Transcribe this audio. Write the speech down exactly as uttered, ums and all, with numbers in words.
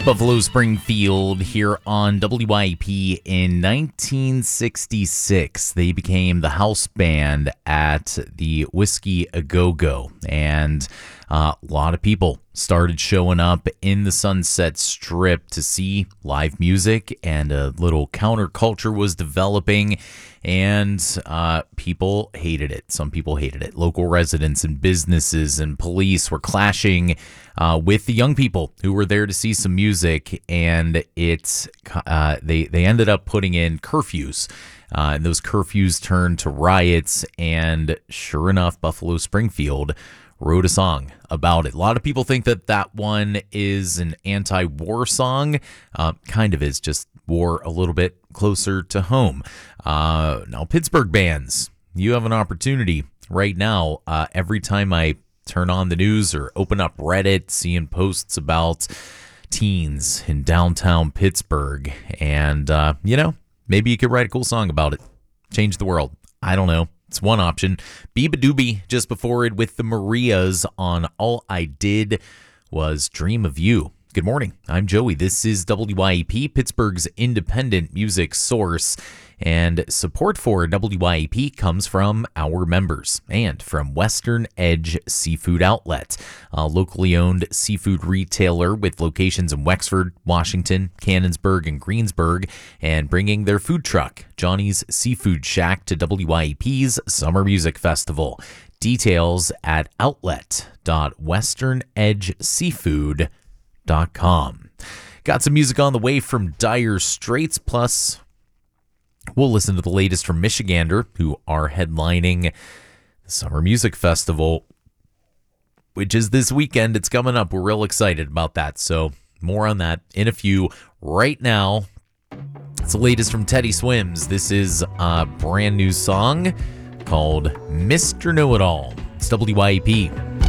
Buffalo Springfield here on W Y A P in nineteen sixty-six. They became the house band at the Whiskey A Go Go, and uh, a lot of people started showing up in the Sunset Strip to see live music, and a little counterculture was developing, and uh, people hated it. Some people hated it. Local residents and businesses and police were clashing uh, with the young people who were there to see some music, and it's uh, they they ended up putting in curfews. Uh, and those curfews turned to riots, and sure enough, Buffalo Springfield wrote a song about it. A lot of people think that that one is an anti-war song. Uh, kind of is, just war a little bit closer to home. Uh, now, Pittsburgh bands, you have an opportunity right now. Uh, every time I turn on the news or open up Reddit, seeing posts about teens in downtown Pittsburgh, and, uh, you know, maybe you could write a cool song about it. Change the world. I don't know. It's one option. Biba Doobie just before it with the Marias on All I Did Was Dream of You. Good morning. I'm Joey. This is W Y A P, Pittsburgh's independent music source, and support for W Y A P comes from our members and from Western Edge Seafood Outlet, a locally owned seafood retailer with locations in Wexford, Washington, Canonsburg, and Greensburg, and bringing their food truck, Johnny's Seafood Shack, to W Y A P's Summer Music Festival. Details at outlet dot western edge seafood dot com. Got some music on the way from Dire Straits, plus we'll listen to the latest from Michigander, who are headlining the Summer Music Festival, which is this weekend. It's coming up. We're real excited about that, so more on that in a few. Right now, it's the latest from Teddy Swims. This is a brand new song called Mister Know-It-All. It's W Y A P.